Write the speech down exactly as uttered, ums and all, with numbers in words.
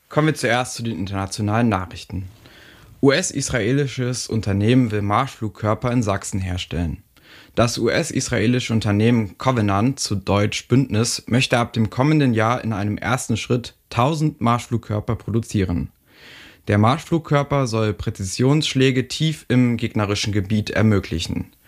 Kommen wir zuerst zu den internationalen Nachrichten. U S-israelisches Unternehmen will Marschflugkörper in Sachsen herstellen. Das U S-israelische Unternehmen Covenant, zu Deutsch Bündnis, möchte ab dem kommenden Jahr in einem ersten Schritt tausend Marschflugkörper produzieren. Der Marschflugkörper soll Präzisionsschläge tief im gegnerischen Gebiet ermöglichen.